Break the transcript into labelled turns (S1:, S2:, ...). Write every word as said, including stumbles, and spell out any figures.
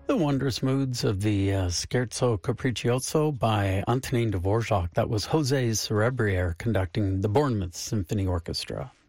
S1: The wondrous moods of the uh, Scherzo Capriccioso by Antonin Dvorak. That was Jose Cerebriere conducting the Bournemouth Symphony Orchestra.